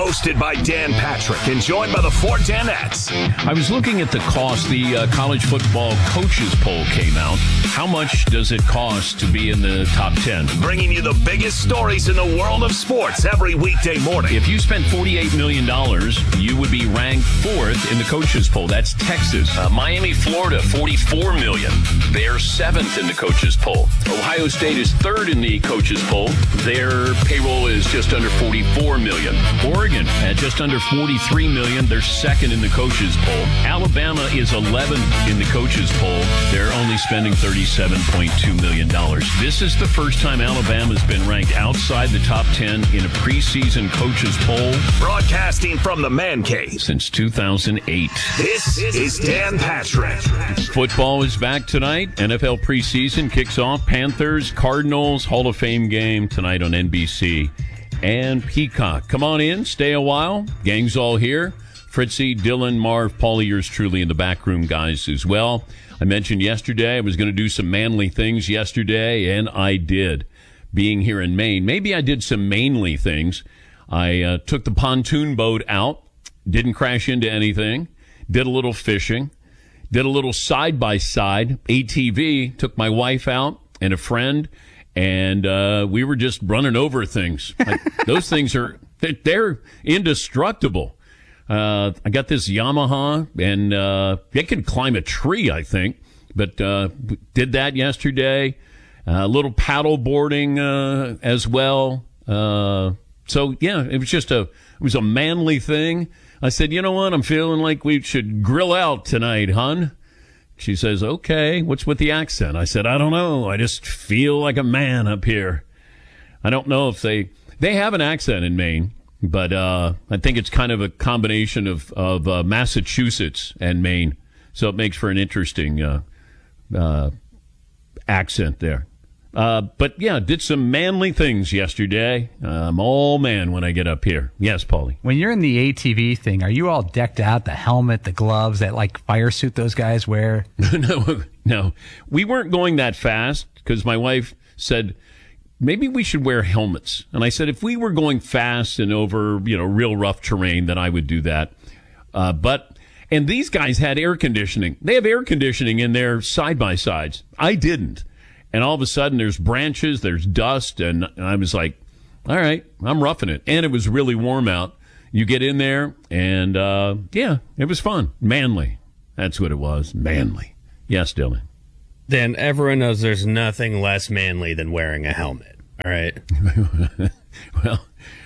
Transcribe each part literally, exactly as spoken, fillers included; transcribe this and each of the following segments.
Hosted by Dan Patrick and joined by the four Danettes. I was looking at the cost. The uh, college football coaches poll came out. How much does it cost to be in the top ten? Bringing you the biggest stories in the world of sports every weekday morning. If you spent forty-eight million dollars, you would be ranked fourth in the coaches poll. That's Texas. Uh, Miami, Florida, forty-four million dollars. They're seventh in the coaches poll. Ohio State is third in the coaches poll. Their payroll is just under forty-four million dollars. Oregon at just under forty-three million dollars. They're second in the coaches poll. Alabama is eleventh in the coaches poll. They're only spending thirty-seven point two million dollars. This is the first time Alabama's been ranked outside the top ten in a preseason coaches poll. Broadcasting from the Man Cave since two thousand eight. This is Dan Patrick. Football is back tonight. N F L preseason kicks off. Panthers, Cardinals, Hall of Fame game tonight on N B C and Peacock. Come on in, stay a while. Gang's all here. Fritzy, Dylan, Marv, Paulie, yours truly, in the back room guys as well. I mentioned yesterday I was going to do some manly things yesterday, and I did. Being here in Maine, maybe I did some mainly things. I uh, took the pontoon boat out, didn't crash into anything, did a little fishing, did a little side-by-side A T V, took my wife out and a friend, and uh, we were just running over things. Like, those things are, they're indestructible. Uh, I got this Yamaha, and uh, it can climb a tree, I think, but uh, did that yesterday. A uh, little paddle boarding uh, as well. Uh, so, yeah, it was just a, it was a manly thing. I said, you know what? I'm feeling like we should grill out tonight, hon. She says, okay, what's with the accent? I said, I don't know. I just feel like a man up here. I don't know if they, they have an accent in Maine, but uh, I think it's kind of a combination of, of uh, Massachusetts and Maine. So it makes for an interesting uh, uh, accent there. Uh, but, yeah, did some manly things yesterday. Uh, I'm all man when I get up here. Yes, Paulie. When you're in the A T V thing, are you all decked out, the helmet, the gloves, that, like, fire suit those guys wear? no, no. We weren't going that fast because my wife said, maybe we should wear helmets. And I said, if we were going fast and over, you know, real rough terrain, then I would do that. Uh, but, and these guys had air conditioning. They have air conditioning in their side-by-sides. I didn't. And all of a sudden, there's branches, there's dust, and I was like, all right, I'm roughing it. And it was really warm out. You get in there, and, uh, yeah, it was fun. Manly. That's what it was. Manly. Yes, Dylan. Dan, everyone knows there's nothing less manly than wearing a helmet, all right? Well,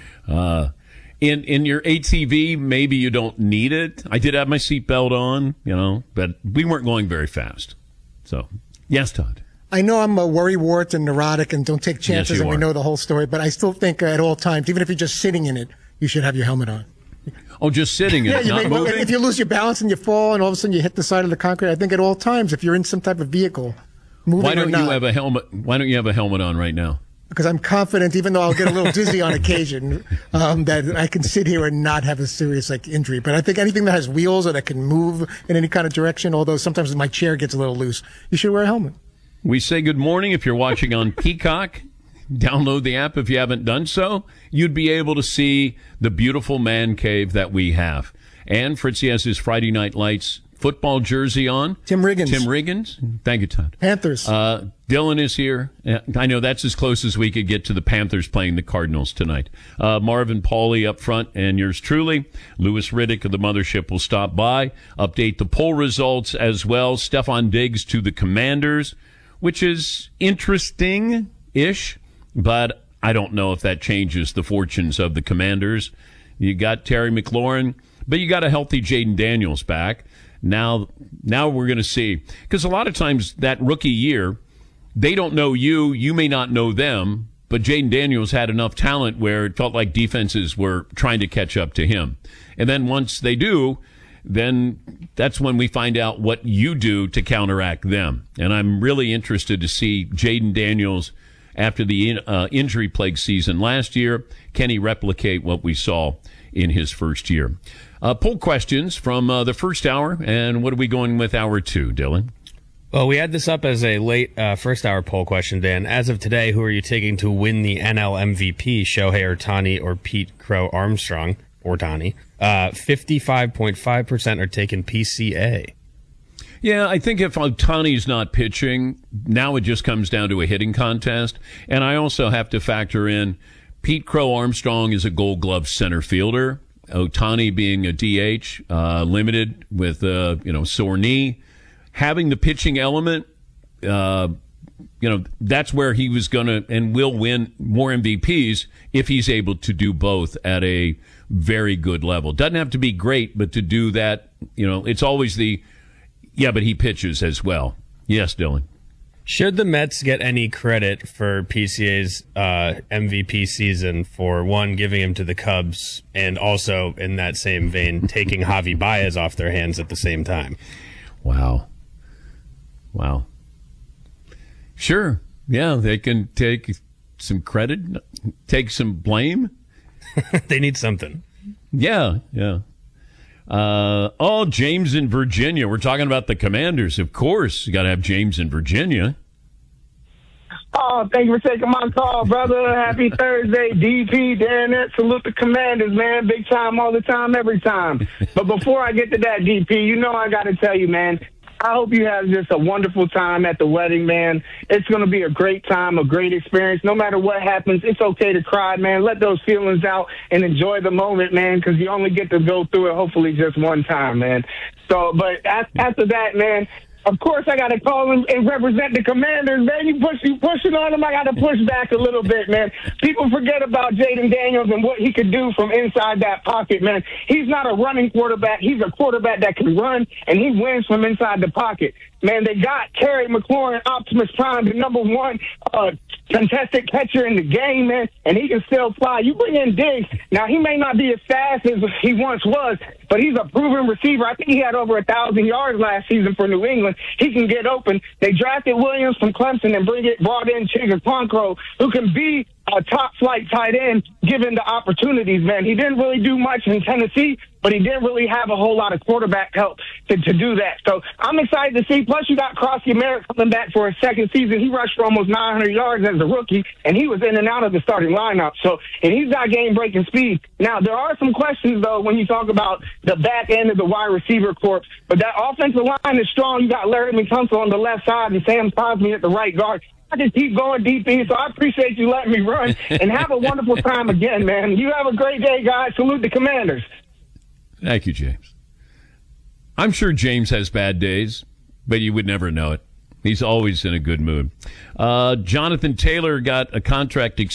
uh, in in your A T V, maybe you don't need it. I did have my seatbelt on, you know, but we weren't going very fast. So, yes, Todd. I know I'm a worrywart and neurotic and don't take chances, yes, and we are. know the whole story, but I still think uh, at all times, even if you're just sitting in it, you should have your helmet on. Oh, just sitting in yeah, it, you not may, moving? If you lose your balance and you fall and all of a sudden you hit the side of the concrete, I think at all times, if you're in some type of vehicle, moving Why don't or not, you have a helmet? Why don't you have a helmet on right now? because I'm confident, even though I'll get a little dizzy on occasion, um, that I can sit here and not have a serious like injury. But I think anything that has wheels or that can move in any kind of direction, although sometimes my chair gets a little loose, you should wear a helmet. We say good morning if you're watching on Peacock. Download the app if you haven't done so. You'd be able to see the beautiful man cave that we have. And Fritzy has his Friday Night Lights football jersey on. Tim Riggins. Tim Riggins. Thank you, Todd. Panthers. Uh, Dylan is here. I know that's as close as we could get to the Panthers playing the Cardinals tonight. Uh, Marvin Paulie up front, and yours truly. Louis Riddick of the Mothership will stop by, update the poll results as well. Stephon Diggs to the Commanders, which is interesting-ish, but I don't know if that changes the fortunes of the Commanders. You got Terry McLaurin, but you got a healthy Jaden Daniels back. Now, now we're going to see. Because a lot of times that rookie year, they don't know you, you may not know them, but Jaden Daniels had enough talent where it felt like defenses were trying to catch up to him. And then once they do, then that's when we find out what you do to counteract them. And I'm really interested to see Jaden Daniels after the uh, injury-plagued season last year. Can he replicate what we saw in his first year? Uh, poll questions from uh, the first hour, and what are we going with hour two, Dylan? Well, we had this up as a late uh, first hour poll question, Dan. As of today, who are you taking to win the N L M V P, Shohei Ohtani or Pete Crow Armstrong? Ohtani. Uh, fifty-five point five percent are taking P C A. Yeah, I think if Ohtani's not pitching, now it just comes down to a hitting contest. And I also have to factor in Pete Crow Armstrong is a Gold Glove center fielder. Ohtani being a D H, uh, limited with uh, you know sore knee. Having the pitching element, uh, you know, that's where he was going to and will win more M V Ps if he's able to do both at a very good level. Doesn't have to be great, but to do that, you know, it's always the, yeah, but he pitches as well. Yes, Dylan. Should the Mets get any credit for P C A's uh, M V P season for, one, giving him to the Cubs, and also, in that same vein, taking Javi Baez off their hands at the same time? Wow. Wow. Sure. Yeah, they can take some credit, take some blame. They need something. Yeah, yeah. Uh, oh, James in Virginia. We're talking about the Commanders. Of course, you got to have James in Virginia. Oh, thank you for taking my call, brother. Happy Thursday, D P, Darren. Salute the Commanders, man. Big time all the time, every time. But before I get to that, D P, you know I got to tell you, man, I hope you have just a wonderful time at the wedding, man. It's going to be a great time, a great experience. No matter what happens, it's okay to cry, man. Let those feelings out and enjoy the moment, man, because you only get to go through it hopefully just one time, man. So, but after that, man, of course, I got to call him and represent the Commanders, man. You push, you pushing on him, I got to push back a little bit, man. People forget about Jaden Daniels and what he could do from inside that pocket, man. He's not a running quarterback. He's a quarterback that can run, and he wins from inside the pocket. Man, they got Terry McLaurin, Optimus Prime, the number one uh, contested catcher in the game, man, and he can still fly. You bring in Diggs. Now, he may not be as fast as he once was, but he's a proven receiver. I think he had over a thousand yards last season for New England. He can get open. They drafted Williams from Clemson and bring it, brought in Chigakonkro, who can be a top-flight tight end given the opportunities, man. He didn't really do much in Tennessee, but he didn't really have a whole lot of quarterback help to, to do that. So I'm excited to see. Plus, you got Crossy Merritt coming back for his second season. He rushed for almost nine hundred yards as a rookie, and he was in and out of the starting lineup. So, and he's got game-breaking speed. Now, there are some questions, though, when you talk about the back end of the wide receiver corps. But that offensive line is strong. You got Larry McTunsil on the left side and Sam Cosmi at the right guard. I just keep going, D P, so I appreciate you letting me run, and have a wonderful time again, man. You have a great day, guys. Salute the Commanders. Thank you, James. I'm sure James has bad days, but you would never know it. He's always in a good mood. Uh, Jonathan Taylor got a contract extension.